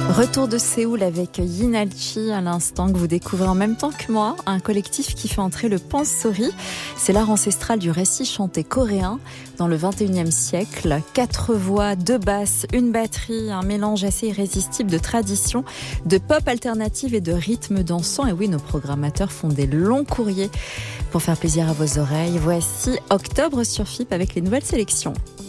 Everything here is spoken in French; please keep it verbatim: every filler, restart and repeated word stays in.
Retour de Séoul avec Yinalchi à l'instant, que vous découvrez en même temps que moi, un collectif qui fait entrer le pansori. C'est l'art ancestral du récit chanté coréen dans le vingt et unième siècle. Quatre voix, deux basses, une batterie, un mélange assez irrésistible de tradition, de pop alternative et de rythme dansant. Et oui, nos programmateurs font des longs courriers pour faire plaisir à vos oreilles. Voici Octobre sur F I P avec les nouvelles sélections.